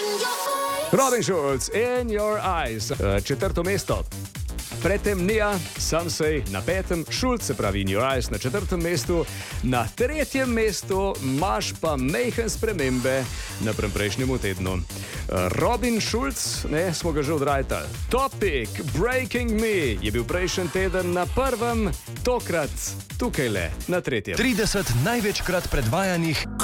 Robin Schulz, In Your Eyes, četrto mesto. Predtem Nia, Samsej na petem, Schulz, se pravi In Your Eyes na četrtem mestu, na tretjem mestu imaš pa mejhen spremembe na prejšnjem tednu. Robin Schulz, ne, smo ga že odrajtali. Topic, Breaking Me, je bil prejšnji teden na prvem, tokrat tukaj le na tretjem. 30 največkrat predvajanih